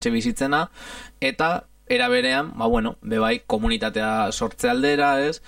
bizitzena, eta era berean, bebai, komunitatea sortze aldera, ez?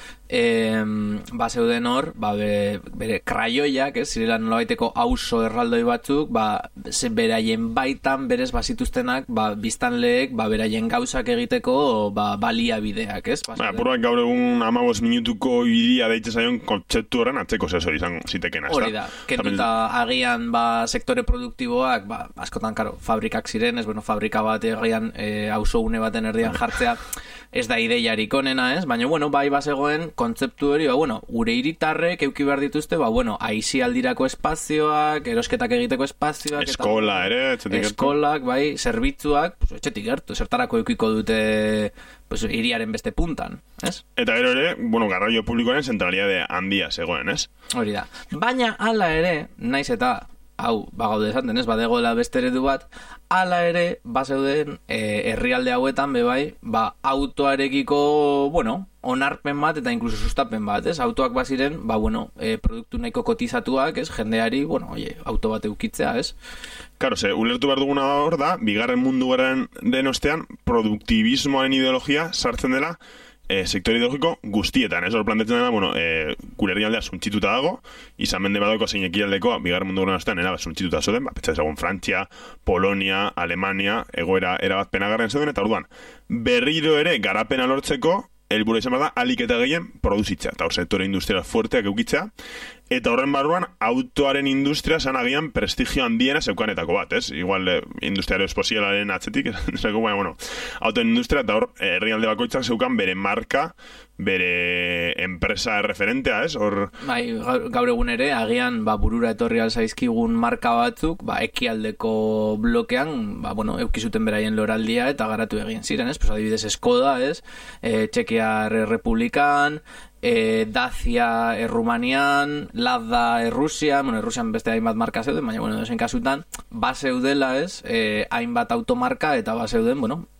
Zeuden hor, bere kraioiak, ez? Zirela nolabaiteko auzo erraldoi batzuk, beraien baitan, berez bazituztenak, biztanleek, beraien gauzak egiteko, baliabideak, ez? Apurbak gaur egun 15 minutuko idia deitze zaion kontzeptu horren atzeko zezori izango zitekena, ez da? Hori da, kenduta agian, sektore produktiboak, askotan, karo, fabrikak ziren, ez? Fabrika bat agian auzo une baten erdian jartzea, ez da ideiarik onena, ez? Baina, bai bazegoen kontzeptu hori, gure hiritarrek euki behar dituzte, aisialdirako espazioak, erosketak egiteko espazioak, eskola ere, etxetik gertu. Eskolak, etxetik etxetik gertu, zertarako eukiko dute hiriaren beste puntan, ez? Eta gero ere, garraio publikoaren zentralidade handia zegoen, ez? Hori da. Baina, hala ere, naiz eta hau, gaude esaten, ez, badegoela beste eredu bat, hala ere, zeuden herrialde hauetan, autoarekiko, onarpen bat, eta inkluso sustapen bat, ez, autoak baziren, produktu nahiko kotizatuak, ez, jendeari, auto bat eukitzea, ez? Karo, ulertu behar duguna hor da, bigarren mundu gerraren den ostean, produktibismoaren ideologia sartzen dela, sektore ideologiko guztietan, ez? Hor plantetzen dena, gure herrialdea suntzituta dago, izan mende badauko zein ekialdekoa, bigarren mundu gerraren ostean, suntzituta zoden, petsa ezagun Frantzia, Polonia, Alemania, egoera erabat penagarren zeuden, eta orduan, berriro ere garapena lortzeko, helburua izan behar da, alik eta gehien produzitzea, eta hor sektore industrial fuerteak eukitzea, eta horren barruan, autoaren industria zan agian prestigio handiena zeukanetako bat, ez? Igual, industria aeroespazialaren atzetik, autoen industria, eta hor, herrialde bakoitzak zeukan bere marka, bere enpresa referentea, ez? Gaur egun ere, agian, burura etorri alzaizkigun marka batzuk, ekialdeko blokean, eukizuten beraien loraldia, eta garatu egin ziren, ez? Adibidez, Skoda, ez? Txekiar Republikan, Dacia Rumanian, Lada Rusian, Rusian beste hainbat marka zeuden, baina, dozen kasutan, zeudela, ez, hainbat automarka, eta zeuden,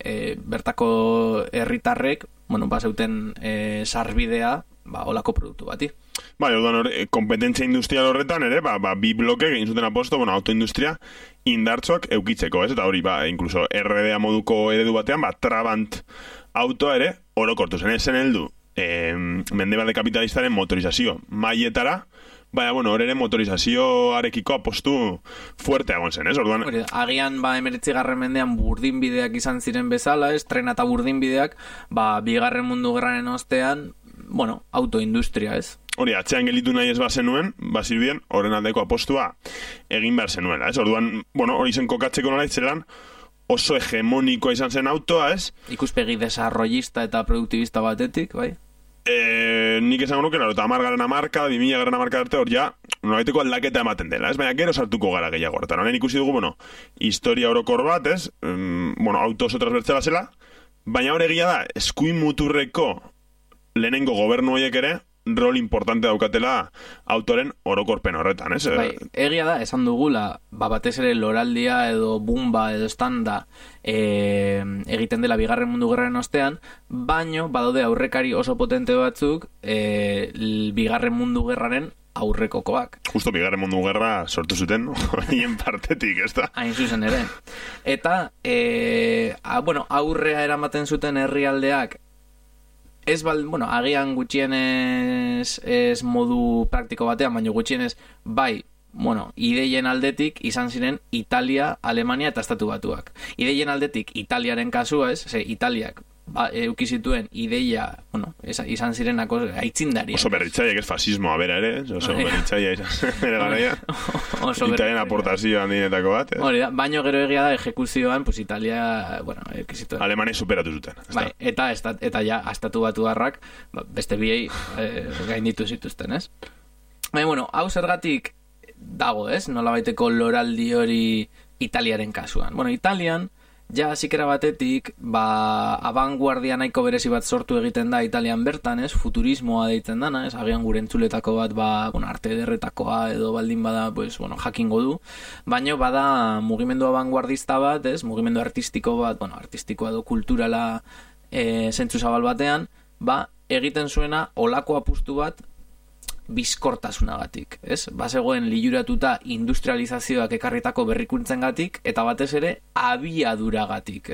bertako herritarrek, zeuten sarbidea, olako produktu bati. Orduan, kompetentzia industrial horretan ere, bi bloke egin zuten aposto, autoindustria indartzoak eukitzeko, ez? Eta hori, inkluso RDA moduko eredu batean, Trabant autoa ere, orokortu zen, esen heldu, mendebalde kapitalistaren motorizazio mailetara, hor ere motorizazioarekiko apostu fuerteagon zen, ez? Orduan, agian 19. mendean burdinbideak izan ziren bezala, ez? Trena eta burdinbideak, bigarren mundu gerraren ostean, autoindustria, ez? Hori, atzean gelitu nahi ez bazenuen, bazirudien, horren aldeko apostua egin behar zenuela, ez? Orduan, hori zen kokatzeko nola itzelan, oso hegemonikoa izan zen autoa, ez? Ikuspegi desarrollista eta produktibista batetik, bai? Nik esango nuke, eta 10. marka, 2000. marka arte hor ja, nolabaiteko aldaketa ematen dela, ez? Baina gero sartuko gara gehiago horretan. Honen ikusi dugu, historia orokor bat, ez? Auto oso transbertzela zela, baina hor egia da, eskuin muturreko lehenengo gobernu horiek ere, rol importante daukatela autoren orokorpen horretan, ez? Egia da, esan dugula, batez ere loraldia edo bumba edo standa egiten dela bigarren mundu gerraren ostean, baino badaude aurrekari oso potente batzuk bigarren mundu gerraren aurrekokoak. Justo bigarren mundu gerra sortu zuten, horien partetik, ez da? Hain zuzen ere. Eta, aurrea eramaten zuten herrialdeak, ez agian gutxienez ez modu praktiko batean, baina gutxienez ideien aldetik izan ziren Italia, Alemania eta Estatu Batuak. Ideien aldetik Italiaren kasua, ez? Italiak eukizituen ideia, izan zirenako aitzindari. Oso berritzaiek ez fasismoa bera ere, oso berritzaia izan ere garaia. Italian aportazio handinetako bat. Hori da, baino gero egia da ejekuzioan, Italia, eukizituen. Alemania superatu zuten. Eta ja, Estatu Batuarrak, beste biei gainditu zituzten, ez? Baina, hau zergatik dago, ez? Nolabaiteko loraldi hori Italiaren kasuan. Italian, ja, zikera batetik, abanguardia nahiko berezi bat sortu egiten da Italian bertan, ez? Futurismoa deitzen dana, ez? Agian gure entzuletako bat, arte ederretakoa edo baldin bada, jakingo du. Baina bada mugimendu abanguardista bat, ez? Mugimendu artistiko bat, artistikoa edo kulturala zentzu zabal batean, egiten zuena olako apustu bat bizkortasunagatik, ez? Bazegoen liluratuta industrializazioak ekarritako berrikuntzengatik eta batez ere abiaduragatik,